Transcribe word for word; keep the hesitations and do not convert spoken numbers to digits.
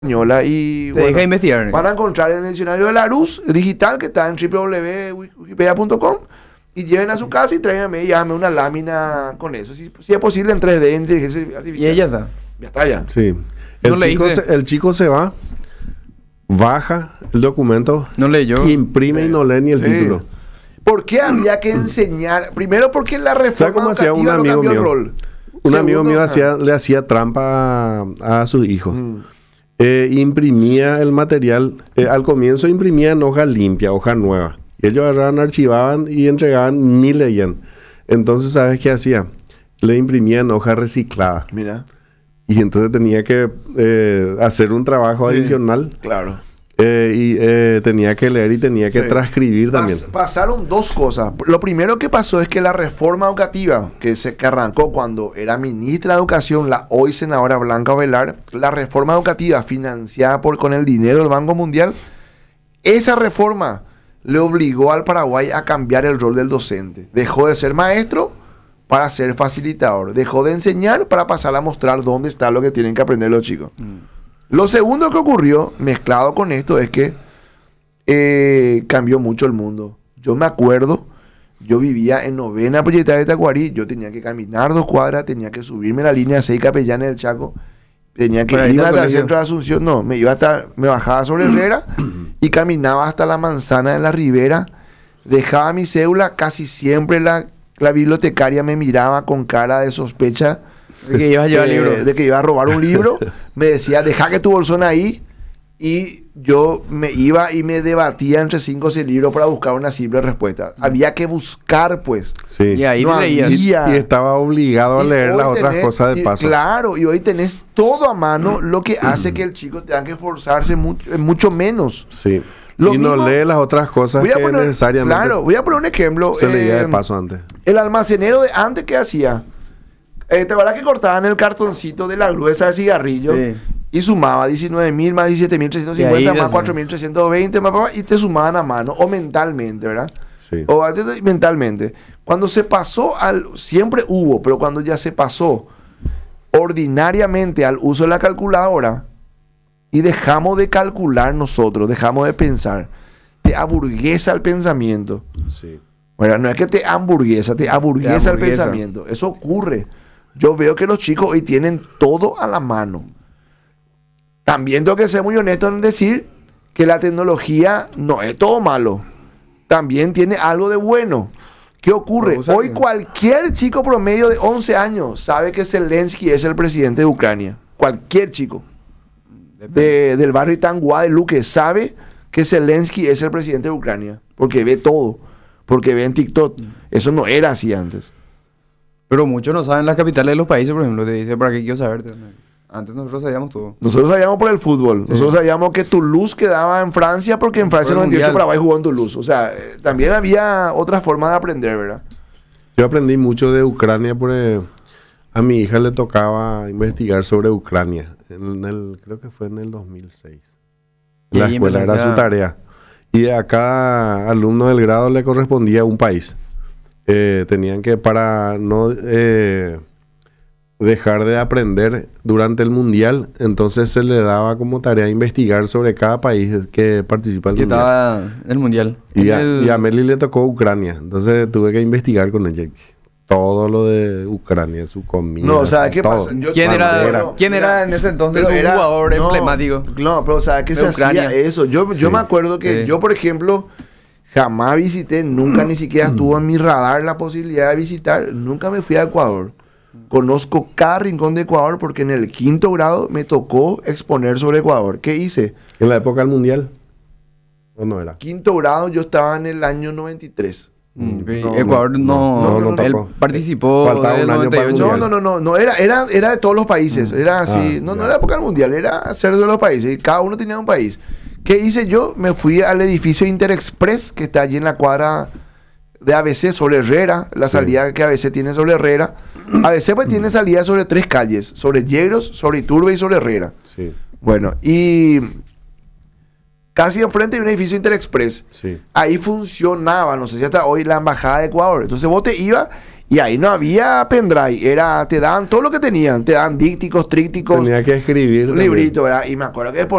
española y Te bueno, deja investigar. van a encontrar en el diccionario de Larousse digital que está en w w w punto wikipedia punto com y lleven a su casa y tráiganme y háganme una lámina con eso. Si, si es posible en tres D, en inteligencia Y artificial. ella está. Ya está ya. Sí. El, No chico leíste. se, el chico se va, baja el documento, No leyó. imprime y no lee ni el Sí. título. ¿Por qué había que enseñar? Primero porque la ¿Sabes reforma cómo hacía un educativa no amigo cambió el mío? rol. Un amigo Segundo, mío ajá. hacía, le hacía trampa a, a sus hijos. Mm. Eh, imprimía el material, eh, al comienzo imprimía en hoja limpia, hoja nueva. Y ellos agarraban, archivaban y entregaban, ni leían. Entonces, ¿sabes qué hacía? Le imprimía en hoja reciclada. Mira, Y entonces tenía que eh, hacer un trabajo Sí. adicional. claro. eh, y eh, tenía que leer y tenía que Sí. transcribir también. Pas- pasaron dos cosas. Lo primero que pasó es que la reforma educativa que se que arrancó cuando era ministra de Educación, la hoy senadora Blanca Ovelar, la reforma educativa financiada por con el dinero del Banco Mundial, esa reforma le obligó al Paraguay a cambiar el rol del docente. Dejó de ser maestro para ser facilitador. Dejó de enseñar para pasar a mostrar dónde está lo que tienen que aprender los chicos. Lo segundo que ocurrió, mezclado con esto, es que eh, cambió mucho el mundo. Yo me acuerdo, yo vivía en novena proyectada de Tacuarí, yo tenía que caminar dos cuadras, tenía que subirme la línea seis Capellanes del Chaco, tenía que Para ir irme al hasta el colegio. centro de Asunción, no, me iba hasta, me bajaba sobre Herrera y caminaba hasta la manzana de la Ribera, dejaba mi cédula, casi siempre la, la bibliotecaria me miraba con cara de sospecha De que ibas a llevar eh, libro. de que iba a robar un libro, me decía, deja que tu bolsón ahí, y yo me iba y me debatía entre cinco o seis libros para buscar una simple respuesta. Había que buscar, pues. Sí. Y ahí No te leías. había. Y estaba obligado a Y leer hoy las otras tenés- cosas de y- paso. Claro, y hoy tenés todo a mano, lo que hace que el chico tenga que esforzarse mucho, mucho menos. Sí. Lo y no mismo- lee las otras cosas Voy a que poner, necesariamente claro, voy a poner un ejemplo. se leía de eh, paso antes. El almacenero de antes, ¿qué hacía? Eh, ¿Te acuerdas que cortaban el cartoncito de la gruesa de cigarrillo? Sí. Y sumaba diecinueve mil más diecisiete mil trescientos Y cincuenta ahí más te- cuatro mil trescientos veinte más, más, más, y te sumaban a mano o mentalmente, ¿verdad? Sí. O antes- mentalmente. Cuando se pasó al... Siempre hubo, pero cuando ya se pasó ordinariamente al uso de la calculadora y dejamos de calcular nosotros, dejamos de pensar, te aburguesa el pensamiento. Sí. ¿Verdad? No es que te hamburguesa, te aburguesa, Te el hamburguesa. pensamiento. Eso ocurre. Yo veo que los chicos hoy tienen todo a la mano. También tengo que ser muy honesto en decir que la tecnología no es todo malo. También tiene algo de bueno. ¿Qué ocurre? Pero, o sea, Hoy que- cualquier chico promedio de once años sabe que Zelensky es el presidente de Ucrania. Cualquier chico de- del barrio Itangua de Luque sabe que Zelensky es el presidente de Ucrania. Porque ve todo. Porque ve en TikTok. Eso no era así antes. Pero muchos no saben las capitales de los países, por ejemplo. Te dice, ¿para qué quiero saber? Antes nosotros sabíamos todo. Nosotros sabíamos por el fútbol. Sí. Nosotros sabíamos que Toulouse quedaba en Francia porque en Francia en Por el noventa y ocho Mundial. Paraguay jugó en Toulouse. O sea, eh, también había otra forma de aprender, ¿verdad? Yo aprendí mucho de Ucrania porque a mi hija le tocaba investigar sobre Ucrania. En el, creo que fue en el dos mil seis. Y La ahí escuela era empezaste su a- tarea. Y a cada alumno del grado le correspondía un país. Eh, tenían que, para no eh, dejar de aprender durante el mundial, entonces se le daba como tarea investigar sobre cada país que participa en el Que mundial. estaba en el mundial. Y En a, el- y a Meli le tocó Ucrania, entonces tuve que investigar con ella todo lo de Ucrania, su comida. No, o sea, su ¿qué todo. pasa? Yo- ¿Quién era, Bandera. ¿quién era en ese entonces Pero un era- jugador no, emblemático? No, pero ¿sabes qué De se Ucrania. hacía eso? Yo, yo Sí. me acuerdo que Sí. yo, por ejemplo, jamás visité, nunca ni siquiera estuvo en mi radar la posibilidad de visitar. Nunca me fui a Ecuador. Conozco cada rincón de Ecuador porque en el quinto grado me tocó exponer sobre Ecuador. ¿Qué hice? ¿En la época del mundial? ¿O no era? Quinto grado yo estaba en el año noventa y tres. Mm, No, Ecuador no, no, no, no él tocó. participó Faltaba del un año para el noventa y ocho. No, no, no, no, no era, era, era de todos los países, era así, Ah, no, no ya. era época del mundial, era hacer de los países, y cada uno tenía un país. ¿Qué hice yo? Me fui al edificio Interexpress, que está allí en la cuadra de A B C sobre Herrera, la Sí. salida que A B C tiene sobre Herrera. A B C pues tiene salida sobre tres calles, sobre Yegros, sobre Iturbe y sobre Herrera. Sí, Bueno, y casi enfrente hay un edificio Interexpress. sí. Ahí funcionaba, no sé si hasta hoy, la embajada de Ecuador. Entonces vos te ibas Y ahí no había pendrive, era, te daban todo lo que tenían, te daban dícticos, trípticos, Tenía que escribir. un también. librito, ¿verdad? Y me acuerdo que